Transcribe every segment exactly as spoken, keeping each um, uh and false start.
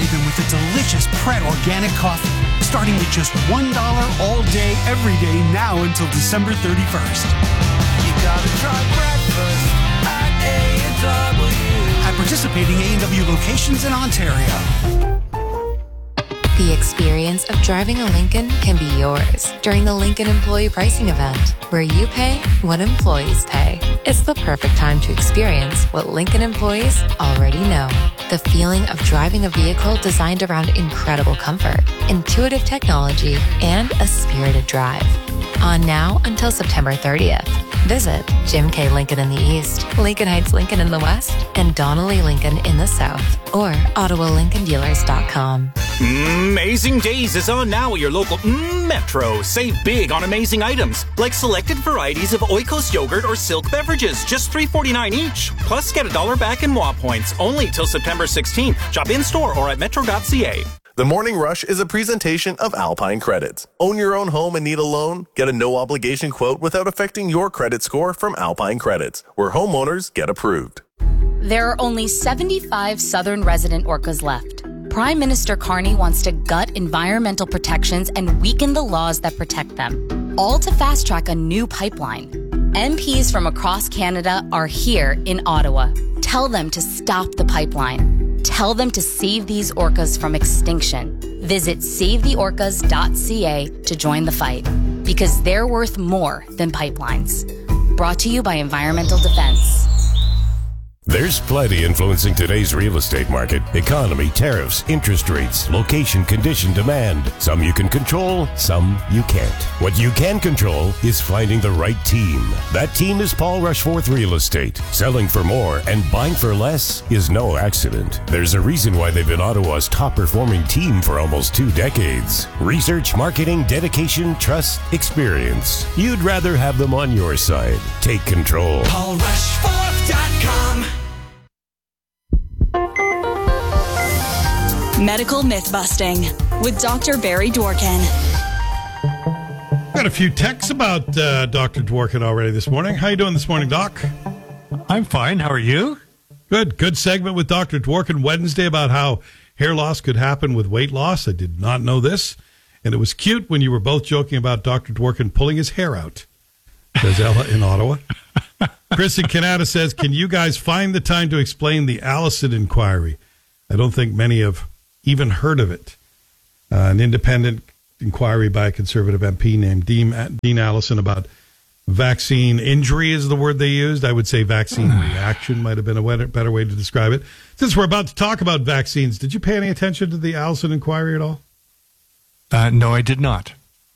enjoy them with a delicious Pret Organic coffee, starting at just one dollar all day, every day, now until December thirty-first. You gotta try breakfast at A and W. At participating A and W locations in Ontario. The experience of driving a Lincoln can be yours during the Lincoln Employee Pricing Event, where you pay what employees pay. It's the perfect time to experience what Lincoln employees already know. The feeling of driving a vehicle designed around incredible comfort, intuitive technology, and a spirited drive. On now until September thirtieth. Visit Jim K. Lincoln in the East, Lincoln Heights Lincoln in the West, and Donnelly Lincoln in the South, or Ottawa Lincoln Dealers dot com. Amazing Days is on now at your local Metro. Save big on amazing items, like selected varieties of Oikos yogurt or Silk beverages, just three forty-nine each. Plus, get a dollar back in W A points, only till September sixteenth. Shop in-store or at metro dot c a. The Morning Rush is a presentation of Alpine Credits. Own your own home and need a loan? Get a no-obligation quote without affecting your credit score from Alpine Credits, where homeowners get approved. There are only seventy-five southern resident orcas left. Prime Minister Carney wants to gut environmental protections and weaken the laws that protect them, all to fast-track a new pipeline. M Ps from across Canada are here in Ottawa. Tell them to stop the pipeline. Tell them to save these orcas from extinction. Visit save the orcas dot c a to join the fight, because they're worth more than pipelines. Brought to you by Environmental Defense. There's plenty influencing today's real estate market. Economy, tariffs, interest rates, location, condition, demand. Some you can control, some you can't. What you can control is finding the right team. That team is Paul Rushforth Real Estate. Selling for more and buying for less is no accident. There's a reason why they've been Ottawa's top performing team for almost two decades. Research, marketing, dedication, trust, experience. You'd rather have them on your side. Take control. Paul Rushforth dot com. Medical Myth-Busting with Doctor Barry Dworkin. Got a few texts about uh, Doctor Dworkin already this morning. How you doing this morning, Doc? I'm fine. How are you? Good. Good segment with Doctor Dworkin Wednesday about how hair loss could happen with weight loss. I did not know this. And it was cute when you were both joking about Doctor Dworkin pulling his hair out, says Ella in Ottawa. Chris in Canada says, can you guys find the time to explain the Allison inquiry? I don't think many have even heard of it. Uh, an independent inquiry by a Conservative M P named Dean, Dean Allison about vaccine injury is the word they used. I would say vaccine reaction might have been a better way to describe it. Since we're about to talk about vaccines, did you pay any attention to the Allison inquiry at all? Uh, no, I did not.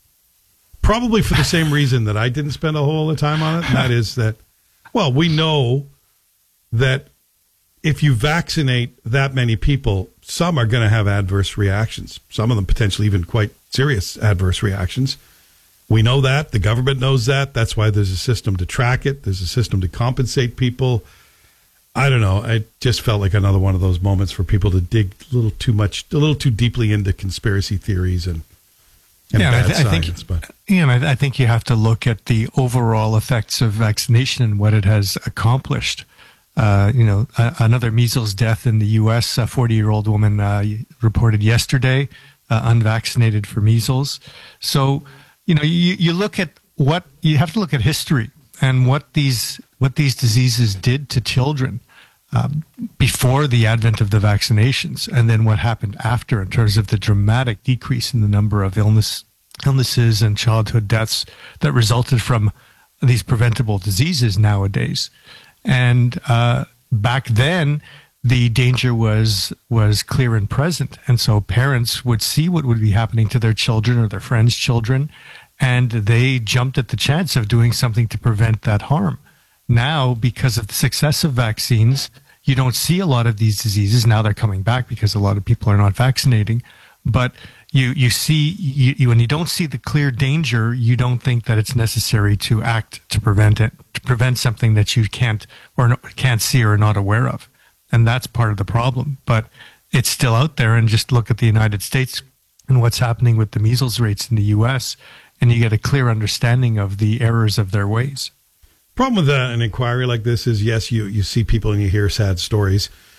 Probably for the same reason that I didn't spend a whole lot of time on it. And that is that, well, we know that if you vaccinate that many people, some are going to have adverse reactions. Some of them potentially even quite serious adverse reactions. We know that. The government knows that. That's why there's a system to track it. There's a system to compensate people. I don't know. I just felt like another one of those moments for people to dig a little too much, a little too deeply into conspiracy theories and, and yeah, bad I, th- science. I think, but yeah, I think you have to look at the overall effects of vaccination and what it has accomplished. Uh, you know, a, another measles death in the U S, a forty-year-old woman uh, reported yesterday, uh, unvaccinated for measles. So, you know, you, you look at what, you have to look at history and what these, what these diseases did to children um, before the advent of the vaccinations, and then what happened after in terms of the dramatic decrease in the number of illness, illnesses and childhood deaths that resulted from these preventable diseases nowadays. And uh, back then, the danger was was clear and present. And so parents would see what would be happening to their children or their friends' children, and they jumped at the chance of doing something to prevent that harm. Now, because of the success of vaccines, you don't see a lot of these diseases. Now they're coming back because a lot of people are not vaccinating. But you you see, you, you, when you don't see the clear danger, you don't think that it's necessary to act to prevent it, to prevent something that you can't or no, can't see or are not aware of. And that's part of the problem. But it's still out there. And just look at the United States and what's happening with the measles rates in the U S, and you get a clear understanding of the errors of their ways. Problem with uh, an inquiry like this is, yes, you, you see people and you hear sad stories.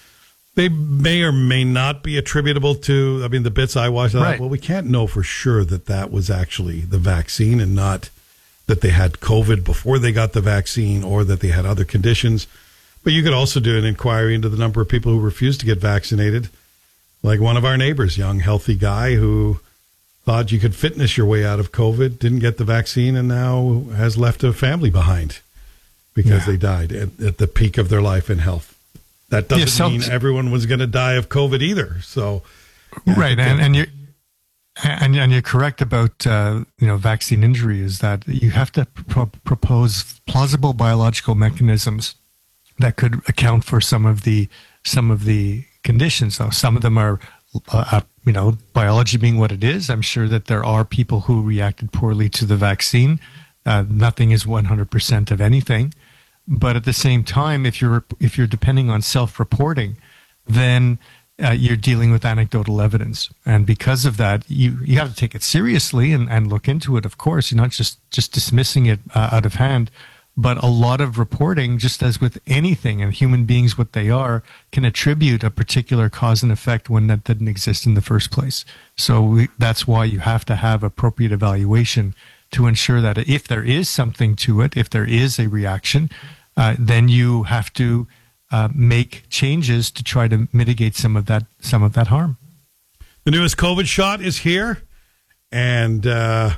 They may or may not be attributable to, I mean, the bits I watched, I thought, Right. well, we can't know for sure that that was actually the vaccine and not that they had COVID before they got the vaccine or that they had other conditions. But you could also do an inquiry into the number of people who refused to get vaccinated. Like one of our neighbors, young, healthy guy who thought you could fitness your way out of COVID, didn't get the vaccine, and now has left a family behind because Yeah. they died at, at the peak of their life and health. That doesn't Yeah, so- mean everyone was going to die of COVID either. So, yeah, right, and and you're and, and you're correct about uh, you know vaccine injury is that you have to pro- propose plausible biological mechanisms that could account for some of the some of the conditions. So some of them are uh, you know biology being what it is. I'm sure that there are people who reacted poorly to the vaccine. Uh, nothing is one hundred percent of anything. But at the same time, if you're if you're depending on self-reporting, then uh, you're dealing with anecdotal evidence, and because of that, you you have to take it seriously and, and look into it. Of course, you're not just just dismissing it uh, out of hand, but a lot of reporting, just as with anything, and human beings, what they are, can attribute a particular cause and effect when that didn't exist in the first place. So we, that's why you have to have appropriate evaluation to ensure that if there is something to it, if there is a reaction, uh, then you have to uh, make changes to try to mitigate some of that some of that harm. the newest COVID shot is here, and uh,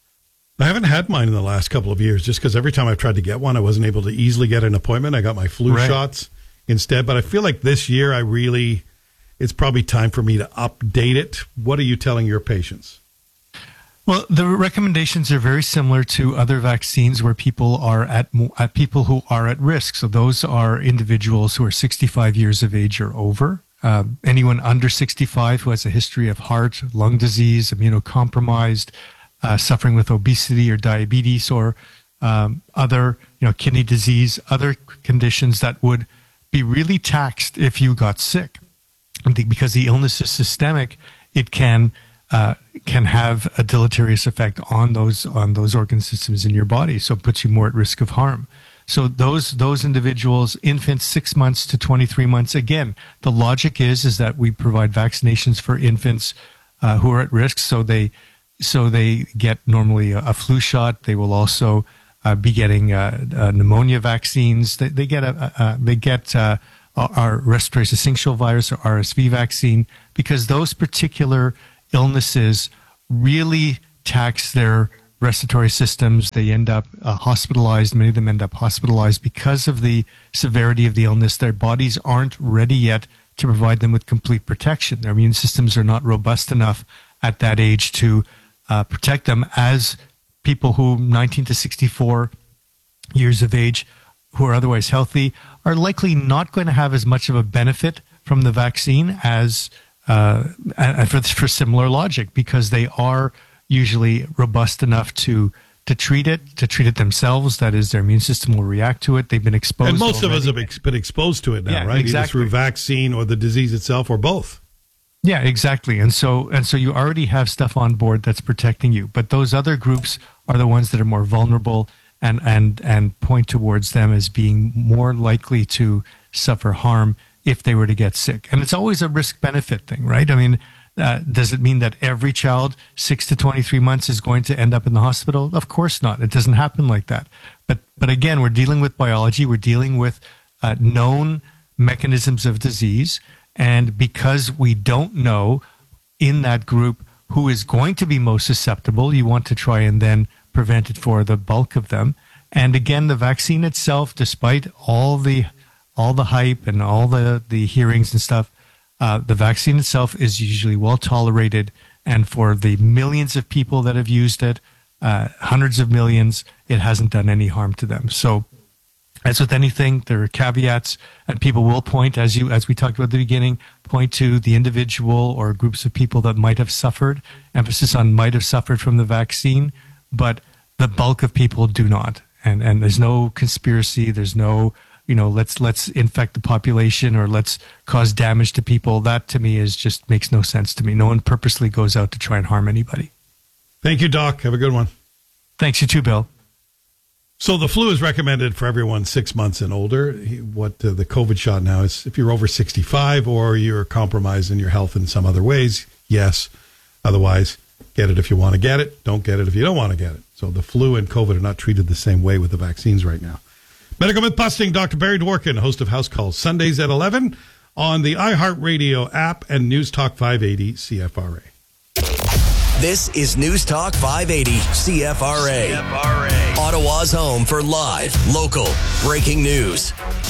I haven't had mine in the last couple of years just because every time I've tried to get one, I wasn't able to easily get an appointment. I got my flu Right. shots instead, but I feel like this year I really, it's probably time for me to update it. What are you telling your patients? Well, the recommendations are very similar to other vaccines where people are at, mo- at people who are at risk. So those are individuals who are sixty-five years of age or over. Uh, anyone under sixty-five who has a history of heart, lung disease, immunocompromised, uh, suffering with obesity or diabetes or um, other, you know, kidney disease, other conditions that would be really taxed if you got sick. And the- because the illness is systemic, it can uh, can have a deleterious effect on those on those organ systems in your body, so it puts you more at risk of harm. So those those individuals, infants six months to twenty-three months, again, the logic is is that we provide vaccinations for infants uh, who are at risk, so they so they get normally a, a flu shot. They will also uh, be getting uh, uh, pneumonia vaccines. They, they get a, a, a they get uh, our respiratory syncytial virus or R S V vaccine, because those particular illnesses really tax their respiratory systems. They end up uh, hospitalized. Many of them end up hospitalized because of the severity of the illness. Their bodies aren't ready yet to provide them with complete protection. Their immune systems are not robust enough at that age to uh, protect them as people who nineteen to sixty-four years of age who are otherwise healthy are likely not going to have as much of a benefit from the vaccine as uh, and for, for similar logic, because they are usually robust enough to to treat it, to treat it themselves. That is, their immune system will react to it. They've been exposed. And most already. of us have ex- been exposed to it now, Yeah, right? exactly. Either through vaccine or the disease itself or both. Yeah, exactly. And so and so you already have stuff on board that's protecting you. But those other groups are the ones that are more vulnerable and and and point towards them as being more likely to suffer harm if they were to get sick. And it's always a risk-benefit thing, right? I mean, uh, does it mean that every child six to twenty-three months is going to end up in the hospital? Of course not. It doesn't happen like that. But but again, we're dealing with biology. We're dealing with uh, known mechanisms of disease. And because we don't know in that group who is going to be most susceptible, you want to try and then prevent it for the bulk of them. And again, the vaccine itself, despite all the all the hype and all the, the hearings and stuff, uh, the vaccine itself is usually well tolerated. And for the millions of people that have used it, uh, hundreds of millions, it hasn't done any harm to them. So as with anything, there are caveats, and people will point, as you as we talked about at the beginning, point to the individual or groups of people that might have suffered, emphasis on might have suffered from the vaccine, but the bulk of people do not. And and there's no conspiracy, there's no, you know, let's let's infect the population or let's cause damage to people. That to me is just makes no sense to me. No one purposely goes out to try and harm anybody. Thank you, Doc. Have a good one. Thanks, you too, Bill. So the flu is recommended for everyone six months and older. What uh, the COVID shot now is, if you're over sixty-five or you're compromised in your health in some other ways, yes. Otherwise, get it if you want to get it. Don't get it if you don't want to get it. So the flu and COVID are not treated the same way with the vaccines right now. Medical myth busting, Doctor Barry Dworkin, host of House Calls, Sundays at eleven on the iHeartRadio app and News Talk five eighty C F R A. This is News Talk five eighty C F R A. C F R A. Ottawa's home for live, local, breaking news.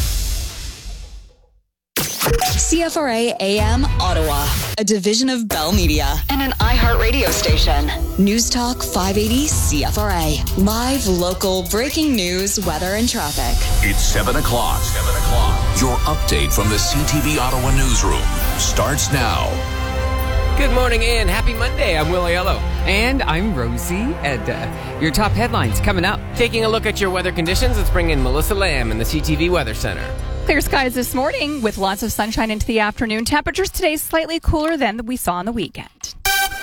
C F R A A M Ottawa, a division of Bell Media and an iHeartRadio station. News Talk five eighty C F R A. Live, local, breaking news, weather, and traffic. It's seven o'clock. seven o'clock. Your update from the C T V Ottawa newsroom starts now. Good morning and happy Monday. I'm Will Aiello. And I'm Rosie Edda. Your top headlines coming up. Taking a look at your weather conditions, let's bring in Melissa Lamb in the C T V Weather Center. Clear skies this morning with lots of sunshine into the afternoon. Temperatures today slightly cooler than we saw on the weekend.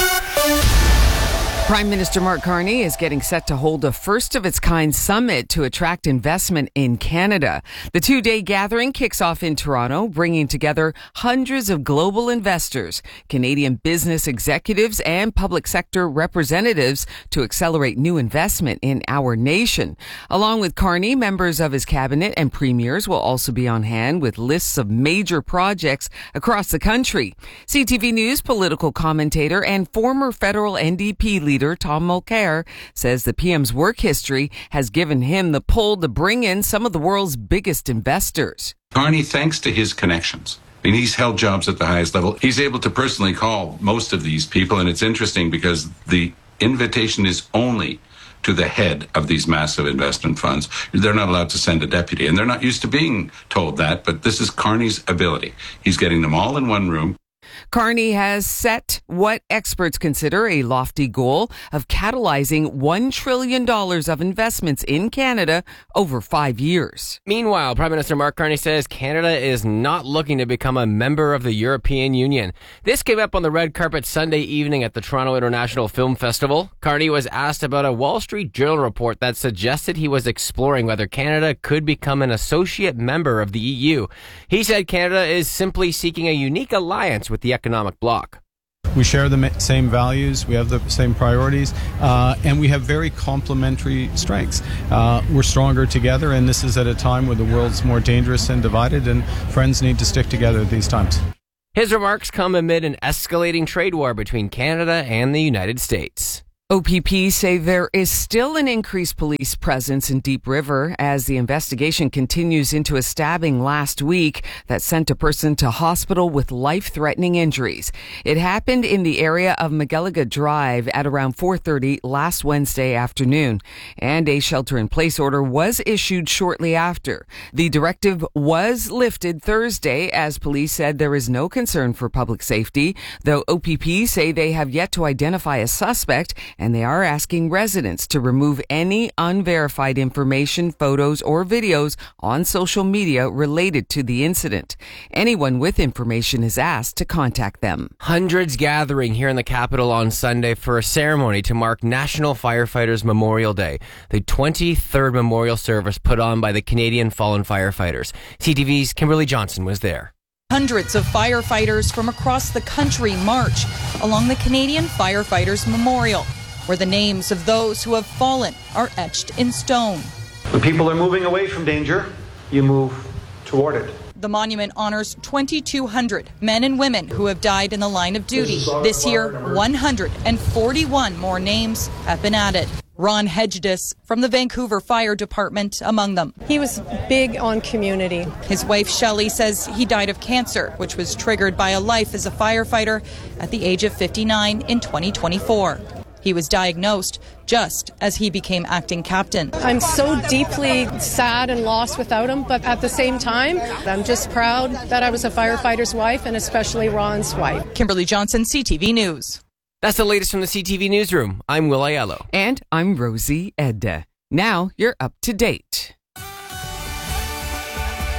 Prime Minister Mark Carney is getting set to hold a first-of-its-kind summit to attract investment in Canada. The two-day gathering kicks off in Toronto, bringing together hundreds of global investors, Canadian business executives, and public sector representatives to accelerate new investment in our nation. Along with Carney, members of his cabinet and premiers will also be on hand with lists of major projects across the country. C T V News political commentator and former federal N D P leader Tom Mulcair says the P M's work history has given him the pull to bring in some of the world's biggest investors. Carney, thanks to his connections, I mean, he's held jobs at the highest level. He's able to personally call most of these people, and it's interesting because the invitation is only to the head of these massive investment funds. They're not allowed to send a deputy, and they're not used to being told that, but this is Carney's ability. He's getting them all in one room. Carney has set what experts consider a lofty goal of catalyzing one trillion dollars of investments in Canada over five years. Meanwhile, Prime Minister Mark Carney says Canada is not looking to become a member of the European Union. This came up on the red carpet Sunday evening at the Toronto International Film Festival. Carney was asked about a Wall Street Journal report that suggested he was exploring whether Canada could become an associate member of the E U. He said Canada is simply seeking a unique alliance with the economic bloc. We share the same values, we have the same priorities, uh, and we have very complementary strengths. Uh, we're stronger together, and this is at a time where the world's more dangerous and divided, and friends need to stick together at these times. His remarks come amid an escalating trade war between Canada and the United States. O P P say there is still an increased police presence in Deep River as the investigation continues into a stabbing last week that sent a person to hospital with life-threatening injuries. It happened in the area of McGilliga Drive at around four thirty last Wednesday afternoon, and a shelter-in-place order was issued shortly after. The directive was lifted Thursday as police said there is no concern for public safety, though O P P say they have yet to identify a suspect, and they are asking residents to remove any unverified information, photos, or videos on social media related to the incident. Anyone with information is asked to contact them. Hundreds gathering here in the capital on Sunday for a ceremony to mark National Firefighters Memorial Day, the twenty-third memorial service put on by the Canadian Fallen Firefighters. C T V's Kimberly Johnson was there. Hundreds of firefighters from across the country march along the Canadian Firefighters Memorial, where the names of those who have fallen are etched in stone. When people are moving away from danger, you move toward it. The monument honors twenty-two hundred men and women who have died in the line of duty. This year, one hundred forty-one more names have been added. Ron Hedges from the Vancouver Fire Department among them. He was big on community. His wife Shelley says he died of cancer, which was triggered by a life as a firefighter at the age of fifty-nine in twenty twenty-four. He was diagnosed just as he became acting captain. I'm so deeply sad and lost without him, but at the same time, I'm just proud that I was a firefighter's wife, and especially Ron's wife. Kimberly Johnson, C T V News. That's the latest from the C T V Newsroom. I'm Will Aiello. And I'm Rosie Edda. Now you're up to date.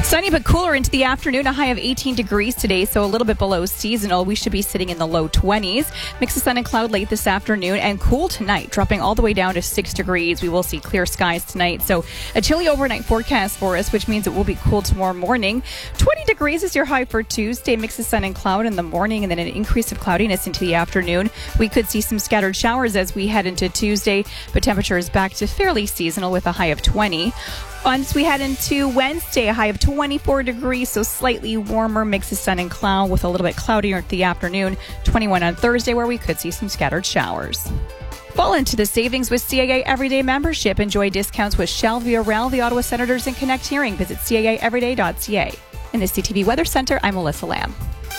Sunny but cooler into the afternoon, a high of eighteen degrees today, so a little bit below seasonal. We should be sitting in the low twenties. Mix of sun and cloud late this afternoon, and cool tonight, dropping all the way down to six degrees. We will see clear skies tonight, so a chilly overnight forecast for us, which means it will be cool tomorrow morning. twenty degrees is your high for Tuesday. Mix of sun and cloud in the morning, and then an increase of cloudiness into the afternoon. We could see some scattered showers as we head into Tuesday, but temperature is back to fairly seasonal with a high of twenty. Once we head into Wednesday, a high of twenty-four degrees, so slightly warmer, mix of sun and cloud with a little bit cloudier at the afternoon. twenty-one on Thursday, where we could see some scattered showers. Fall into the savings with C A A Everyday membership. Enjoy discounts with Shell, Viorel, the Ottawa Senators, and Connect Hearing. Visit C A A everyday dot C A. In the C T V Weather Center, I'm Melissa Lamb.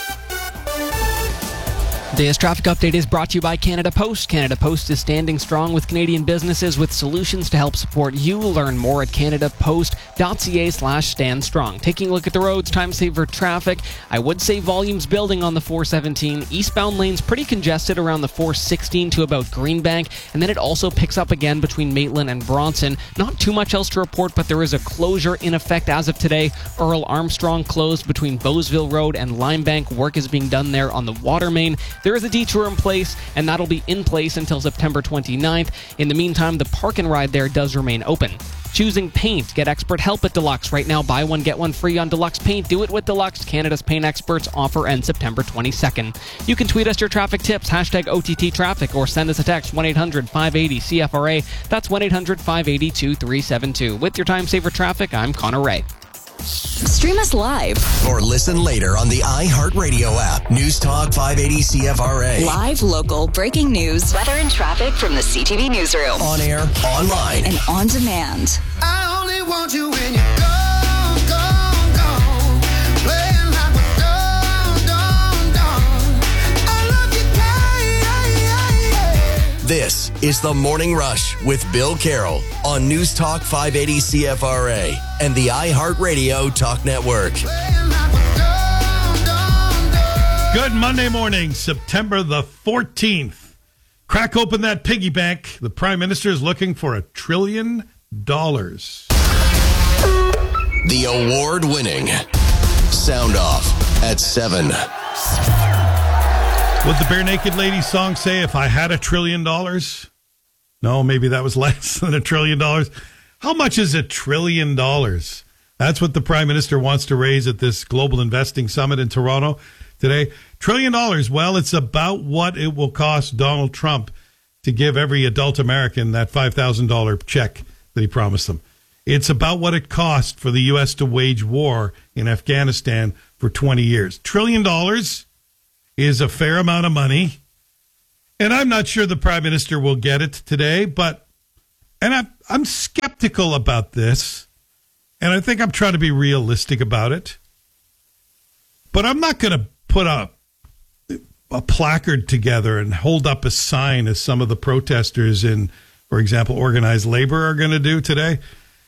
Today's traffic update is brought to you by Canada Post. Canada Post is standing strong with Canadian businesses with solutions to help support you. Learn more at canadapost.ca slash stand strong. Taking a look at the roads, time saver traffic. I would say volumes building on the four seventeen. Eastbound lanes pretty congested around the four sixteen to about Greenbank, and then it also picks up again between Maitland and Bronson. Not too much else to report, but there is a closure in effect as of today. Earl Armstrong closed between Bowesville Road and Limebank. Work is being done there on the water main. There is a detour in place, and that'll be in place until September twenty-ninth. In the meantime, the park and ride there does remain open. Choosing paint. Get expert help at Deluxe. Right now, buy one, get one free on Deluxe Paint. Do it with Deluxe. Canada's paint experts. Offer ends September twenty-second. You can tweet us your traffic tips, hashtag O T T traffic, or send us a text, one eight hundred five eighty C F R A. That's one eight hundred five eighty two three seven two. With your time saver traffic, I'm Connor Ray. Stream us live or listen later on the iHeartRadio app. News Talk five eighty C F R A. Live, local, breaking news, weather and traffic from the C T V newsroom. On air, online, and on demand. I only want you when you're gone, gone, gone. Playing like we're done, done, done. I love you, yeah, yeah, yeah. This is The Morning Rush with Bill Carroll on News Talk five eighty C F R A and the iHeartRadio Talk Network. Good Monday morning, September the fourteenth. Crack open that piggy bank. The Prime Minister is looking for a trillion dollars. The award-winning Sound Off at seven. Would the Bare Naked Ladies song say, if I had a trillion dollars? No, maybe that was less than a trillion dollars. How much is a trillion dollars? That's what the Prime Minister wants to raise at this Global Investing Summit in Toronto today. Trillion dollars. Well, it's about what it will cost Donald Trump to give every adult American that five thousand dollars check that he promised them. It's about what it cost for the U S to wage war in Afghanistan for twenty years. Trillion dollars is a fair amount of money. And I'm not sure the Prime Minister will get it today, but, and I'm, I'm skeptical about this, and I think I'm trying to be realistic about it. But I'm not going to put a, a placard together and hold up a sign as some of the protesters in, for example, organized labor are going to do today,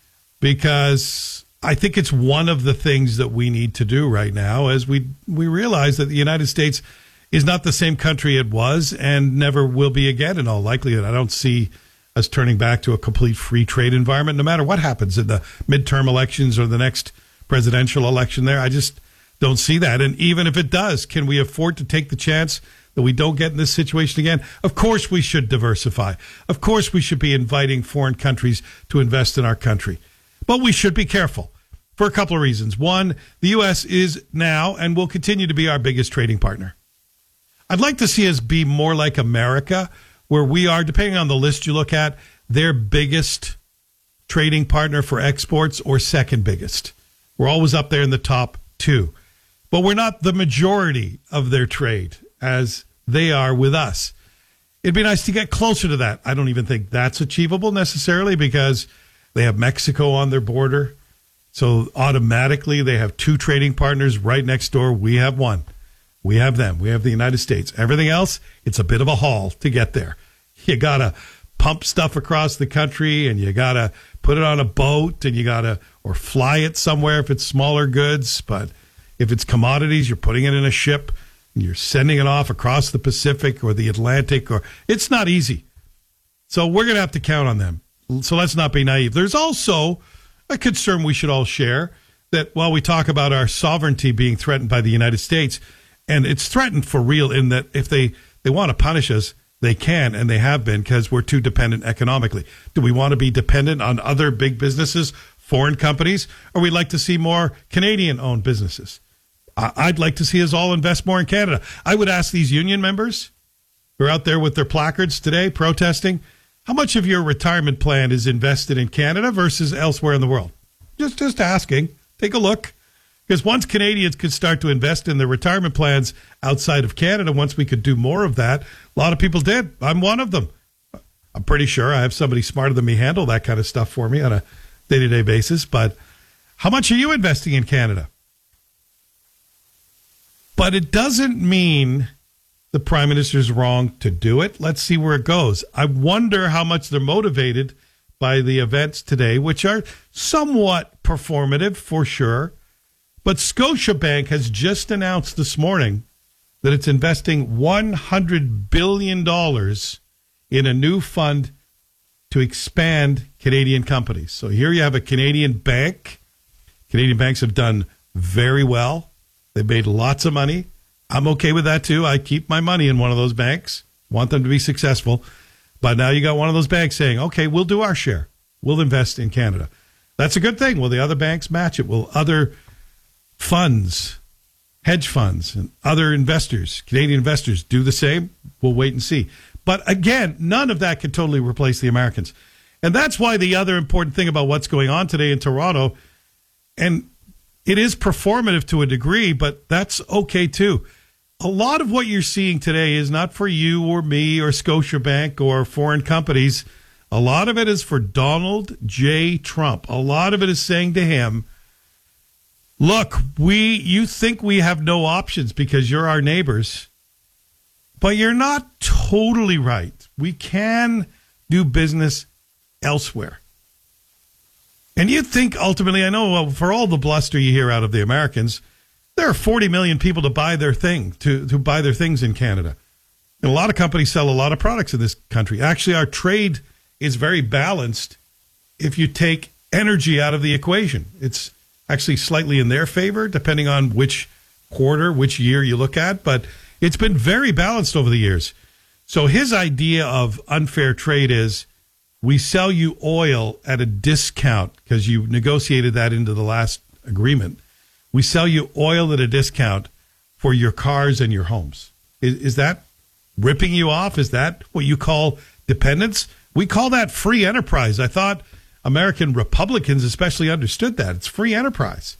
because I think it's one of the things that we need to do right now as we, we realize that the United States is not the same country it was and never will be again in all likelihood. I don't see us turning back to a complete free trade environment, no matter what happens in the midterm elections or the next presidential election there. I just don't see that. And even if it does, can we afford to take the chance that we don't get in this situation again? Of course we should diversify. Of course we should be inviting foreign countries to invest in our country. But we should be careful for a couple of reasons. One, the U S is now and will continue to be our biggest trading partner. I'd like to see us be more like America, where we are, depending on the list you look at, their biggest trading partner for exports or second biggest. We're always up there in the top two. But we're not the majority of their trade as they are with us. It'd be nice to get closer to that. I don't even think that's achievable necessarily, because they have Mexico on their border. So automatically they have two trading partners right next door. We have one. We have them. We have the United States. Everything else, it's a bit of a haul to get there. You got to pump stuff across the country, and you got to put it on a boat, and you got to, or fly it somewhere if it's smaller goods. But if it's commodities, you're putting it in a ship, and you're sending it off across the Pacific or the Atlantic, or it's not easy. So we're going to have to count on them. So let's not be naive. There's also a concern we should all share that while we talk about our sovereignty being threatened by the United States, and it's threatened for real in that if they, they want to punish us, they can, and they have been, because we're too dependent economically. Do we want to be dependent on other big businesses, foreign companies, or we'd like to see more Canadian-owned businesses? I'd like to see us all invest more in Canada. I would ask these union members who are out there with their placards today protesting, how much of your retirement plan is invested in Canada versus elsewhere in the world? Just, just asking. Take a look. Because once Canadians could start to invest in their retirement plans outside of Canada, once we could do more of that, a lot of people did. I'm one of them. I'm pretty sure I have somebody smarter than me handle that kind of stuff for me on a day-to-day basis. But how much are you investing in Canada? But it doesn't mean the Prime Minister's wrong to do it. Let's see where it goes. I wonder how much they're motivated by the events today, which are somewhat performative for sure. But Scotiabank has just announced this morning that it's investing one hundred billion dollars in a new fund to expand Canadian companies. So here you have a Canadian bank. Canadian banks have done very well. They've made lots of money. I'm okay with that too. I keep my money in one of those banks, want them to be successful. But now you got one of those banks saying, okay, we'll do our share. We'll invest in Canada. That's a good thing. Will the other banks match it? Will other funds, hedge funds, and other investors, Canadian investors, do the same? We'll wait and see. But again, none of that can totally replace the Americans. And that's why the other important thing about what's going on today in Toronto, and it is performative to a degree, but that's okay too. A lot of what you're seeing today is not for you or me or Scotiabank or foreign companies. A lot of it is for Donald J. Trump. A lot of it is saying to him, look, we you think we have no options because you're our neighbors, but you're not totally right. We can do business elsewhere. And you think ultimately, I know well, for all the bluster you hear out of the Americans, there are forty million people to buy their thing, to, to buy their things in Canada. And a lot of companies sell a lot of products in this country. Actually, our trade is very balanced if you take energy out of the equation. It's actually slightly in their favor, depending on which quarter, which year you look at. But it's been very balanced over the years. So his idea of unfair trade is we sell you oil at a discount because you negotiated that into the last agreement. We sell you oil at a discount for your cars and your homes. Is, is that ripping you off? Is that what you call dependence? We call that free enterprise. I thought American Republicans especially understood that. It's free enterprise.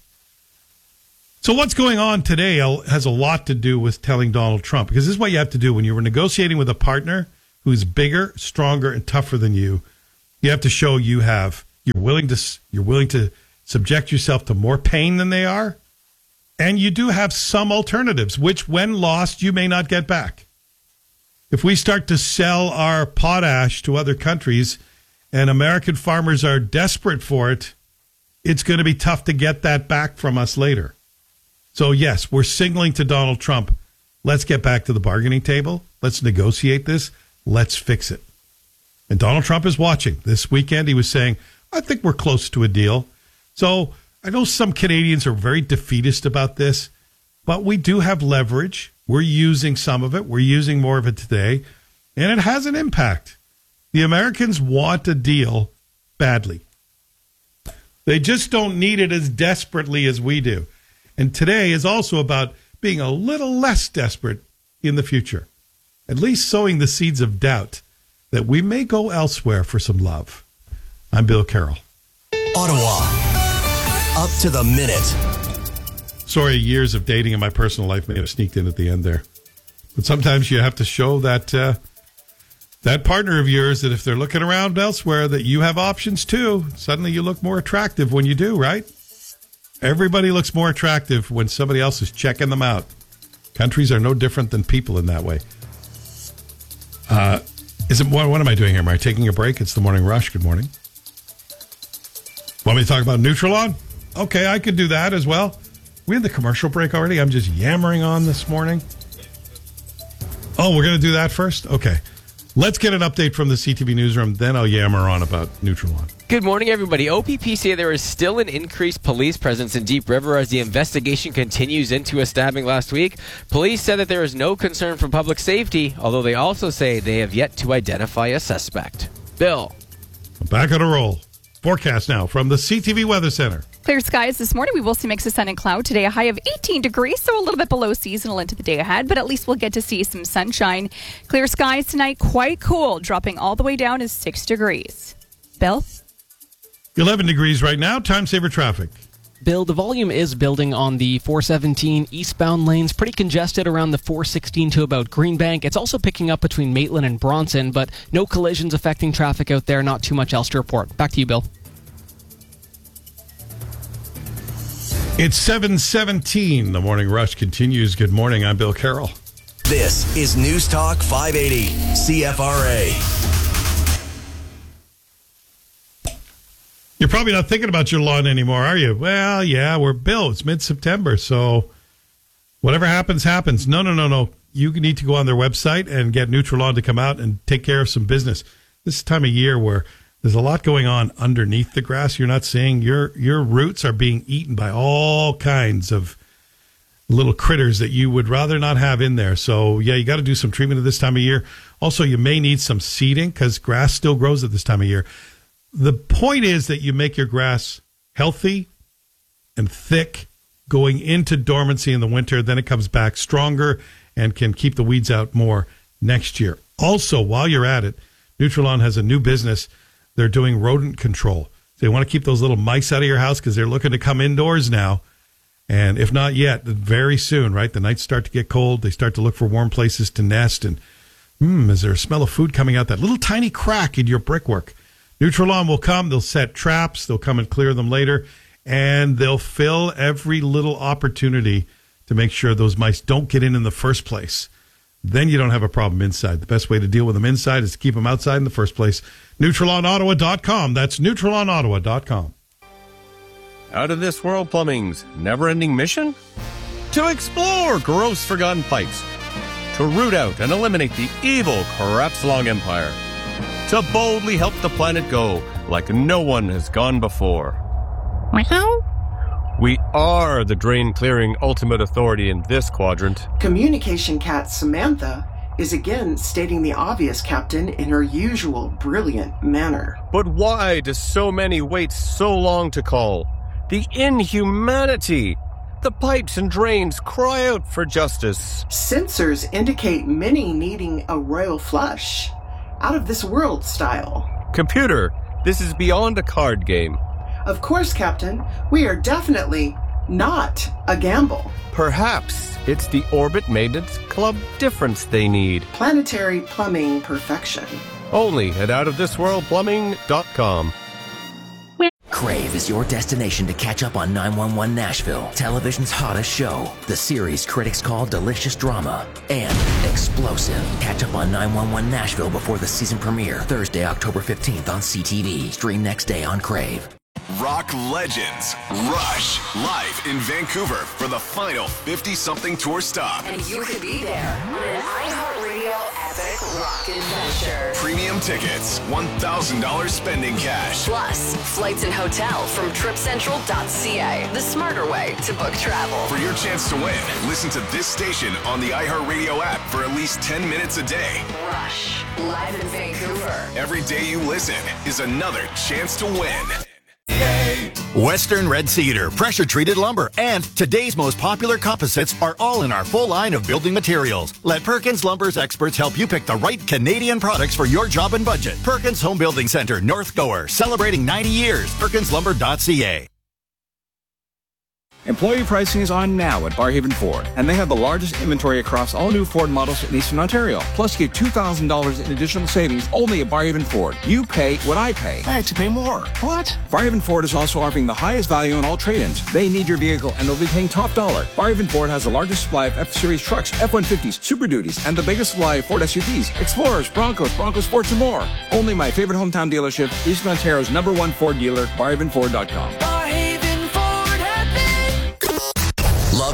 So what's going on today has a lot to do with telling Donald Trump, because this is what you have to do when you're negotiating with a partner who's bigger, stronger, and tougher than you. You have to show you have you're willing to you're willing to subject yourself to more pain than they are, and you do have some alternatives, which when lost you may not get back. If we start to sell our potash to other countries and American farmers are desperate for it, it's going to be tough to get that back from us later. So yes, we're signaling to Donald Trump, let's get back to the bargaining table. Let's negotiate this. Let's fix it. And Donald Trump is watching. This weekend he was saying, I think we're close to a deal. So I know some Canadians are very defeatist about this, but we do have leverage. We're using some of it. We're using more of it today, and it has an impact. The Americans want a deal badly. They just don't need it as desperately as we do. And today is also about being a little less desperate in the future, at least sowing the seeds of doubt that we may go elsewhere for some love. I'm Bill Carroll. Ottawa, up to the minute. Sorry, years of dating in my personal life may have sneaked in at the end there. But sometimes you have to show that uh, that partner of yours that if they're looking around elsewhere, that you have options too. Suddenly you look more attractive when you do, right? Everybody looks more attractive when somebody else is checking them out. Countries are no different than people in that way. Uh, is it, what, what am I doing here? Am I taking a break? It's the Morning Rush. Good morning. Want me to talk about Nutrilon? Okay, I could do that as well. We had the commercial break already. I'm just yammering on this morning. Oh, we're going to do that first? Okay. Let's get an update from the C T V newsroom, then I'll yammer on about Nutrilon. Good morning, everybody. O P P say there is still an increased police presence in Deep River as the investigation continues into a stabbing last week. Police said that there is no concern for public safety, although they also say they have yet to identify a suspect. Bill. Back on a roll. Forecast now from the C T V Weather Center. Clear skies this morning. We will see mix of sun and cloud. Today, a high of eighteen degrees, so a little bit below seasonal into the day ahead, but at least we'll get to see some sunshine. Clear skies tonight, quite cool, dropping all the way down to six degrees. Bill? eleven degrees right now. Time saver traffic. Bill, the volume is building on the four seventeen eastbound lanes. Pretty congested around the four sixteen to about Greenbank. It's also picking up between Maitland and Bronson, but no collisions affecting traffic out there. Not too much else to report. Back to you, Bill. It's seven seventeen. The Morning Rush continues. Good morning. I'm Bill Carroll. This is News Talk five eighty C F R A. You're probably not thinking about your lawn anymore, are you? Well, yeah, we're Bill. It's mid-September, so whatever happens, happens. No, no, no, no. You need to go on their website and get Nutrilon to come out and take care of some business. This time of year where there's a lot going on underneath the grass you're not seeing. Your your roots are being eaten by all kinds of little critters that you would rather not have in there. So, yeah, you got to do some treatment at this time of year. Also, you may need some seeding because grass still grows at this time of year. The point is that you make your grass healthy and thick going into dormancy in the winter. Then it comes back stronger and can keep the weeds out more next year. Also, while you're at it, Nutrilon has a new business. They're doing rodent control. They want to keep those little mice out of your house because they're looking to come indoors now. And if not yet, very soon, right? The nights start to get cold. They start to look for warm places to nest. And, hmm, is there a smell of food coming out that little tiny crack in your brickwork? Nutrilon will come. They'll set traps. They'll come and clear them later. And they'll fill every little opportunity to make sure those mice don't get in in the first place. Then you don't have a problem inside. The best way to deal with them inside is to keep them outside in the first place. Nutrilon Ottawa dot com. That's Nutrilon Ottawa dot com. Out of this world plumbing's never-ending mission? To explore gross forgotten pipes. To root out and eliminate the evil Crapslong Empire. To boldly help the planet go like no one has gone before. We are the drain-clearing ultimate authority in this quadrant. Communication cat Samantha is again stating the obvious, Captain, in her usual brilliant manner. But why do so many wait so long to call? The inhumanity! The pipes and drains cry out for justice. Sensors indicate many needing a royal flush. Out of this world style. Computer, this is beyond a card game. Of course, Captain. We are definitely not a gamble. Perhaps it's the Orbit Maintenance Club difference they need. Planetary plumbing perfection. Only at out of this world plumbing dot com. Crave is your destination to catch up on nine one one Nashville, television's hottest show. The series critics call delicious drama and explosive. Catch up on nine one one Nashville before the season premiere, Thursday, October fifteenth on C T V. Stream next day on Crave. Rock legends Rush live in Vancouver for the final fifty-something tour stop. And you could be there on an iHeartRadio epic rock adventure. Premium tickets, one thousand dollars spending cash. Plus, flights and hotel from trip central dot c a, the smarter way to book travel. For your chance to win, listen to this station on the iHeartRadio app for at least ten minutes a day. Rush, live in Vancouver. Every day you listen is another chance to win. Western Red Cedar, pressure-treated lumber, and today's most popular composites are all in our full line of building materials. Let Perkins Lumber's experts help you pick the right Canadian products for your job and budget. Perkins Home Building Center, North Gower, celebrating ninety years. Perkins Lumber dot c a. Employee pricing is on now at Barhaven Ford, and they have the largest inventory across all new Ford models in Eastern Ontario. Plus, get two thousand dollars in additional savings only at Barhaven Ford. You pay what I pay. I had to pay more. What? Barhaven Ford is also offering the highest value on all trade-ins. They need your vehicle, and they'll be paying top dollar. Barhaven Ford has the largest supply of F-Series trucks, F one fifties, Super Duties, and the biggest supply of Ford S U Vs, Explorers, Broncos, Bronco Sports, and more. Only my favorite hometown dealership, Eastern Ontario's number one Ford dealer, Barhaven Ford dot com. Love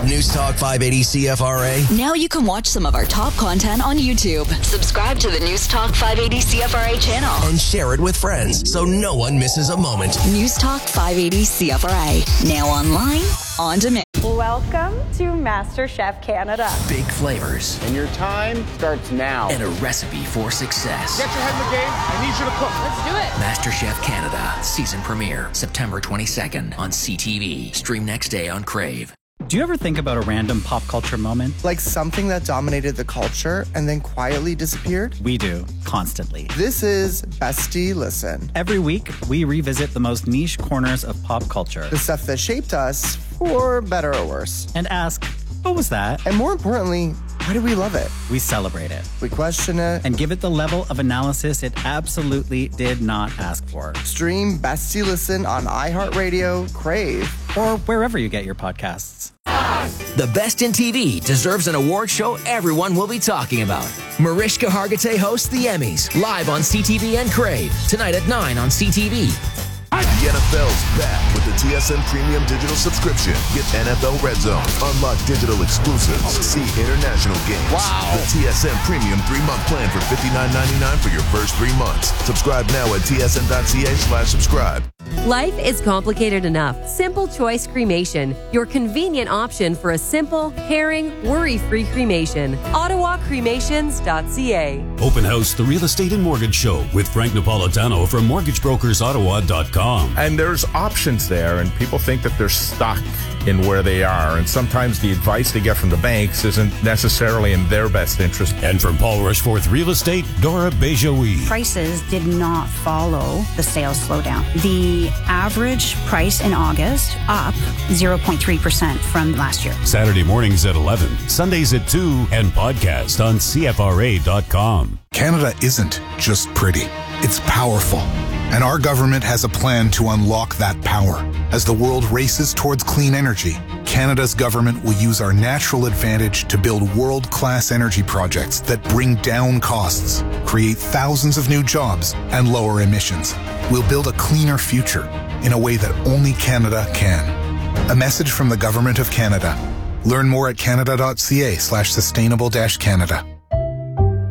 News Talk five eighty C F R A. Now you can watch some of our top content on YouTube. Subscribe to the News Talk five eighty C F R A channel. And share it with friends so no one misses a moment. News Talk five eighty C F R A. Now online, on demand. Welcome to MasterChef Canada. Big flavors. And your time starts now. And a recipe for success. Get your head in the game. I need you to cook. Let's do it. MasterChef Canada. Season premiere September twenty-second on C T V. Stream next day on Crave. Do you ever think about a random pop culture moment? Like something that dominated the culture and then quietly disappeared? We do, constantly. This is Bestie Listen. Every week, we revisit the most niche corners of pop culture. The stuff that shaped us, for better or worse. And ask, what was that? And more importantly, why do we love it? We celebrate it. We question it. And give it the level of analysis it absolutely did not ask for. Stream Bestie Listen on iHeartRadio, Crave, or wherever you get your podcasts. The Best in T V deserves an award show everyone will be talking about. Mariska Hargitay hosts the Emmys, live on C T V and Crave, tonight at nine on C T V. The N F L's back with the T S N Premium Digital Subscription. Get N F L Red Zone, unlock digital exclusives, see international games. Wow. The T S N Premium three-month plan for fifty-nine ninety-nine for your first three months. Subscribe now at tsn.ca slash subscribe. Life is complicated enough. Simple Choice Cremation, your convenient option for a simple, caring, worry-free cremation. Ottawa Cremations dot C A. Open House, the Real Estate and Mortgage Show with Frank Napolitano from Mortgage Brokers Ottawa dot com. And there's options there, and people think that they're stuck in where they are, and sometimes the advice they get from the banks isn't necessarily in their best interest. And from Paul Rushforth Real Estate, Dora Bejoui. Prices did not follow the sales slowdown. The average price in August up zero point three percent from last year. Saturday mornings at eleven, Sundays at two, and podcast on C F R A dot com. Canada isn't just pretty, it's powerful. And our government has a plan to unlock that power. As the world races towards clean energy, Canada's government will use our natural advantage to build world-class energy projects that bring down costs, create thousands of new jobs, and lower emissions. We'll build a cleaner future in a way that only Canada can. A message from the Government of Canada. Learn more at canada.ca slash sustainable dash Canada.